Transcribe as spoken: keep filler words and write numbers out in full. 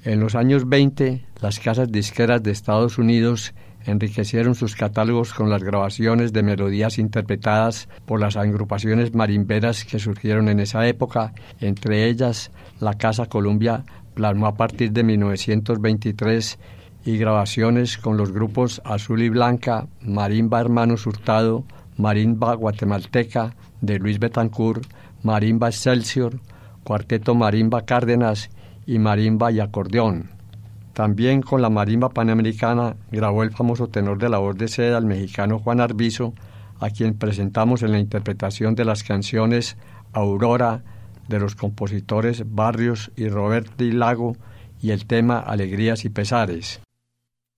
En los años veinte, las casas disqueras de Estados Unidos enriquecieron sus catálogos con las grabaciones de melodías interpretadas por las agrupaciones marimberas que surgieron en esa época. Entre ellas, la Casa Columbia plasmó a partir de mil novecientos veintitrés y grabaciones con los grupos Azul y Blanca, Marimba Hermanos Hurtado, Marimba Guatemalteca de Luis Betancourt, Marimba Excelsior, Cuarteto Marimba Cárdenas y Marimba y Acordeón. También con la Marimba Panamericana grabó el famoso tenor de la voz de seda, el mexicano Juan Arvizo, a quien presentamos en la interpretación de las canciones Aurora de los compositores Barrios y Roberto Lago y el tema Alegrías y Pesares.